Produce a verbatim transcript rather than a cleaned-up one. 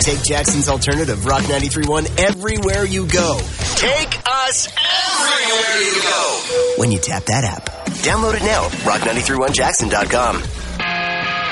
Take Jackson's alternative, Rock ninety-three point one, everywhere you go. Take us everywhere you go when you tap that app. Download it now, rock nine three one jackson dot com.